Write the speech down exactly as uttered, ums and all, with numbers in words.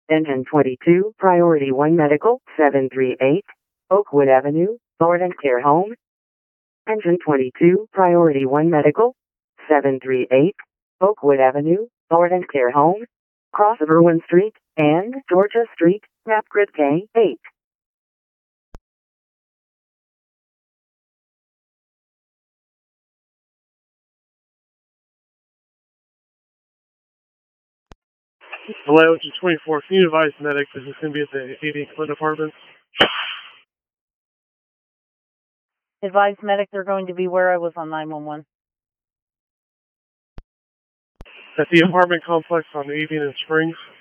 Engine twenty-two, Priority one Medical, seven three eight, Oakwood Avenue, Thornton Care Home. Engine twenty-two, Priority one Medical, seven three eight, Oakwood Avenue, Thornton Care Home. Cross of Irwin Street and Georgia Street, map grid K eight. Hello, engine twenty-four. Can you advise medic this is going to be at the eighty Clinton Apartments? Advise medic they're going to be where I was on nine one one. At the apartment complex on Avian and Springs.